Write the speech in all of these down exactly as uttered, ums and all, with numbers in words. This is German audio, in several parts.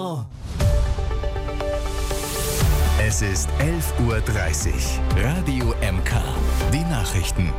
Es ist elf Uhr dreißig. Radio M K. Die Nachrichten.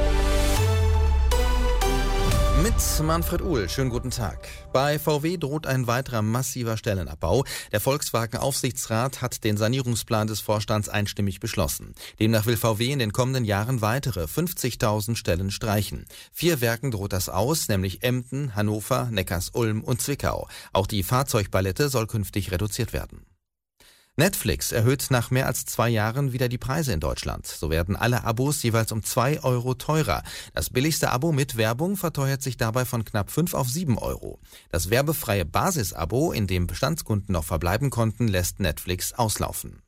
Mit Manfred Uhl, schönen guten Tag. Bei V W droht ein weiterer massiver Stellenabbau. Der Volkswagen-Aufsichtsrat hat den Sanierungsplan des Vorstands einstimmig beschlossen. Demnach will V W in den kommenden Jahren weitere fünfzigtausend Stellen streichen. Vier Werken droht das aus, nämlich Emden, Hannover, Neckarsulm und Zwickau. Auch die Fahrzeugpalette soll künftig reduziert werden. Netflix erhöht nach mehr als zwei Jahren wieder die Preise in Deutschland. So werden alle Abos jeweils um zwei Euro teurer. Das billigste Abo mit Werbung verteuert sich dabei von knapp fünf auf sieben Euro. Das werbefreie Basisabo, in dem Bestandskunden noch verbleiben konnten, lässt Netflix auslaufen.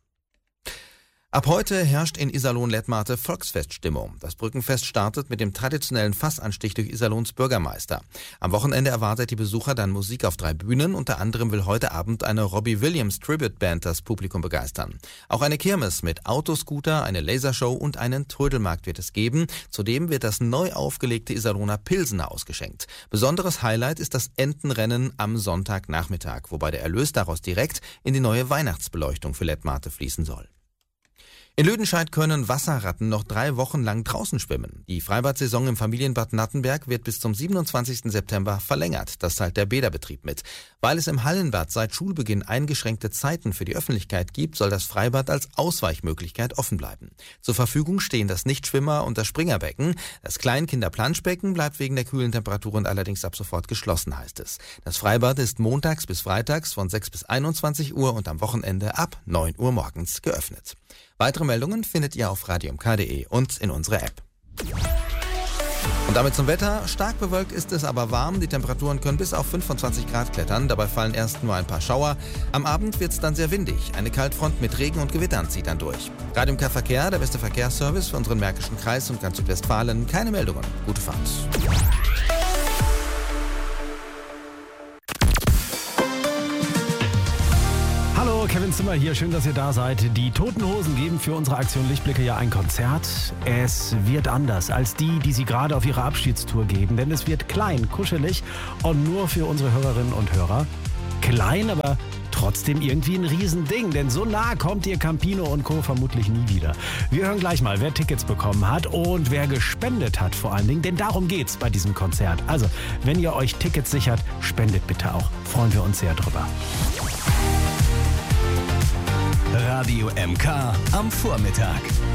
Ab heute herrscht in Iserlohn-Lettmate Volksfeststimmung. Das Brückenfest startet mit dem traditionellen Fassanstich durch Iserlohns Bürgermeister. Am Wochenende erwartet die Besucher dann Musik auf drei Bühnen. Unter anderem will heute Abend eine Robbie Williams Tribute Band das Publikum begeistern. Auch eine Kirmes mit Autoscooter, eine Lasershow und einen Trödelmarkt wird es geben. Zudem wird das neu aufgelegte Iserlohner Pilsener ausgeschenkt. Besonderes Highlight ist das Entenrennen am Sonntagnachmittag, wobei der Erlös daraus direkt in die neue Weihnachtsbeleuchtung für Lettmate fließen soll. In Lüdenscheid können Wasserratten noch drei Wochen lang draußen schwimmen. Die Freibad-Saison im Familienbad Nattenberg wird bis zum siebenundzwanzigsten September verlängert. Das teilt der Bäderbetrieb mit. Weil es im Hallenbad seit Schulbeginn eingeschränkte Zeiten für die Öffentlichkeit gibt, soll das Freibad als Ausweichmöglichkeit offen bleiben. Zur Verfügung stehen das Nichtschwimmer- und das Springerbecken. Das Kleinkinderplanschbecken bleibt wegen der kühlen Temperaturen allerdings ab sofort geschlossen, heißt es. Das Freibad ist montags bis freitags von sechs bis einundzwanzig Uhr und am Wochenende ab neun Uhr morgens geöffnet. Weitere Meldungen findet ihr auf radio m k punkt d e und in unserer App. Und damit zum Wetter. Stark bewölkt ist es, aber warm. Die Temperaturen können bis auf fünfundzwanzig Grad klettern. Dabei fallen erst nur ein paar Schauer. Am Abend wird es dann sehr windig. Eine Kaltfront mit Regen und Gewittern zieht dann durch. Radio M K Verkehr, der beste Verkehrsservice für unseren Märkischen Kreis und ganz Südwestfalen. Keine Meldungen. Gute Fahrt. Hallo, Kevin Zimmer hier. Schön, dass ihr da seid. Die Toten Hosen geben für unsere Aktion Lichtblicke ja ein Konzert. Es wird anders als die, die sie gerade auf ihrer Abschiedstour geben, denn es wird klein, kuschelig und nur für unsere Hörerinnen und Hörer. Klein, aber trotzdem irgendwie ein Riesending, denn so nah kommt ihr Campino und Co. vermutlich nie wieder. Wir hören gleich mal, wer Tickets bekommen hat und wer gespendet hat vor allen Dingen, denn darum geht's bei diesem Konzert. Also, wenn ihr euch Tickets sichert, spendet bitte auch. Freuen wir uns sehr drüber. Radio M K am Vormittag.